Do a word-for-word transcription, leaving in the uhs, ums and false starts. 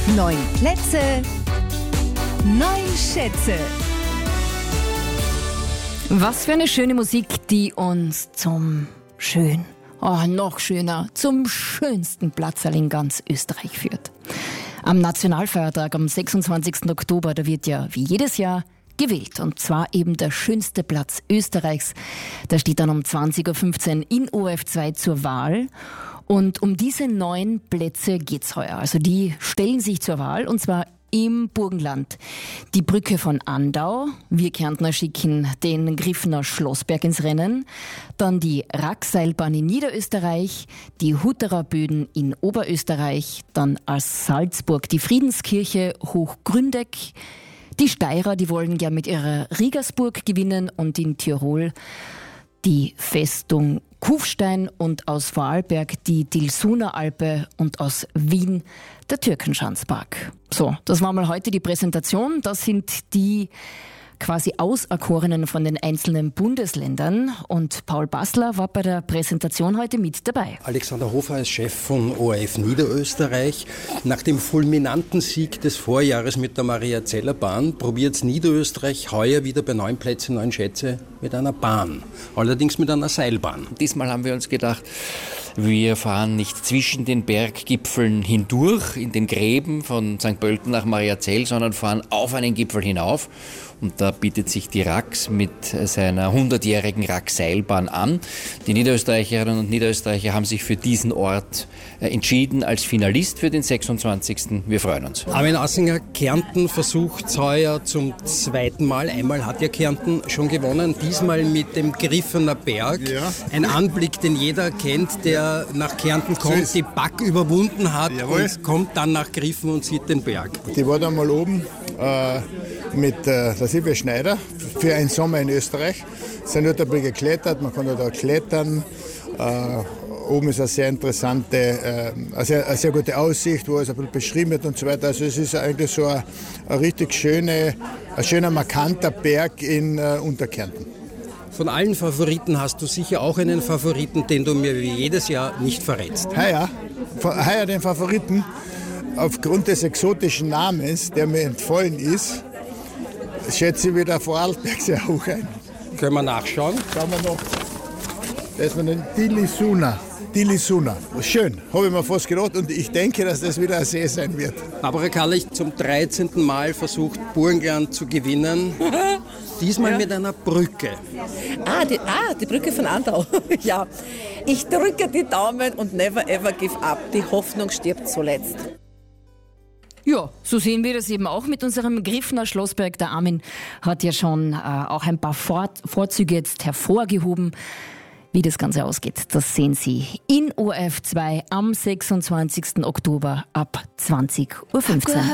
Neun Plätze, neun Schätze. Was für eine schöne Musik, die uns zum schön, oh, noch schöner, zum schönsten Platzerl in ganz Österreich führt. Am Nationalfeiertag am sechsundzwanzigsten Oktober, da wird ja wie jedes Jahr gewählt. Und zwar eben der schönste Platz Österreichs. Der steht dann um zwanzig Uhr fünfzehn in O R F zwei zur Wahl. Und um diese neun Plätze geht's heuer. Also die stellen sich zur Wahl, und zwar im Burgenland. Die Brücke von Andau, wir Kärntner schicken den Griffner Schlossberg ins Rennen, dann die Rackseilbahn in Niederösterreich, die Hutterer Böden in Oberösterreich, dann als Salzburg die Friedenskirche Hochgründeck, die Steirer, die wollen gern mit ihrer Riegersburg gewinnen, und in Tirol die Festung Kufstein, und aus Vorarlberg die Dilsuner Alpe und aus Wien der Türkenschanzpark. So, das war mal heute die Präsentation. Das sind die quasi Auserkorenen von den einzelnen Bundesländern, und Paul Bassler war bei der Präsentation heute mit dabei. Alexander Hofer ist Chef von O R F Niederösterreich. Nach dem fulminanten Sieg des Vorjahres mit der Mariazellerbahn probiert Niederösterreich heuer wieder bei neun Plätze, neun Schätze mit einer Bahn. Allerdings mit einer Seilbahn. Diesmal haben wir uns gedacht, wir fahren nicht zwischen den Berggipfeln hindurch, in den Gräben von Sankt Pölten nach Mariazell, sondern fahren auf einen Gipfel hinauf. Und da bietet sich die Rax mit seiner hundertjährigen Rax-Seilbahn an. Die Niederösterreicherinnen und Niederösterreicher haben sich für diesen Ort entschieden als Finalist für den sechsundzwanzigsten Wir freuen uns. Armin Assinger, Kärnten versucht es heuer zum zweiten Mal. Einmal hat ja Kärnten schon gewonnen, diesmal mit dem Griffener Berg. Ja. Ein Anblick, den jeder kennt, der nach Kärnten kommt, die Back überwunden hat. Jawohl. Und kommt dann nach Griffen und sieht den Berg. Die war dann mal oben äh, mit äh, der Silvia Schneider für einen Sommer in Österreich. Sind dort ein bisschen geklettert, man kann da klettern. Äh, oben ist eine sehr interessante, äh, eine, sehr, eine sehr gute Aussicht, wo es ein bisschen beschrieben wird und so weiter. Also es ist eigentlich so ein, ein richtig schöne, ein schöner, markanter Berg in äh, Unterkärnten. Von allen Favoriten hast du sicher auch einen Favoriten, den du mir wie jedes Jahr nicht verrätst. Heuer, heuer den Favoriten, aufgrund des exotischen Namens, der mir entfallen ist, schätze ich wieder Vorarlberg sehr hoch ein. Können wir nachschauen? Schauen wir noch. Da ist man den Dillisuna. Dillisuna. Schön, habe ich mir fast gedacht, und ich denke, dass das wieder ein See sein wird. Barbara Kallich zum dreizehnten Mal versucht, Burgenland zu gewinnen. Diesmal ja. mit einer Brücke. Ah die, ah, die Brücke von Andau. Ja, ich drücke die Daumen und never ever give up. Die Hoffnung stirbt zuletzt. Ja, so sehen wir das eben auch mit unserem Griffner Schlossberg. Der Armin hat ja schon äh, auch ein paar Vor- Vorzüge jetzt hervorgehoben. Wie das Ganze ausgeht, das sehen Sie in O R F zwei am sechsundzwanzigsten Oktober ab zwanzig Uhr fünfzehn.